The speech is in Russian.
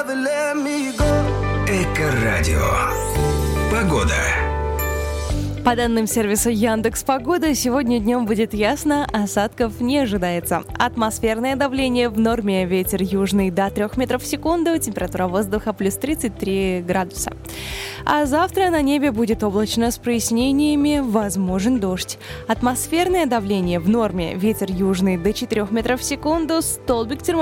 Эко-радио. Погода. По данным сервиса Яндекс.Погода, сегодня днем будет ясно, осадков не ожидается. Атмосферное давление в норме, ветер южный до 3 метров в секунду, температура воздуха плюс 33 градуса. А завтра на небе будет облачно с прояснениями, возможен дождь. Атмосферное давление в норме, ветер южный до 4 метров в секунду, столбик термометра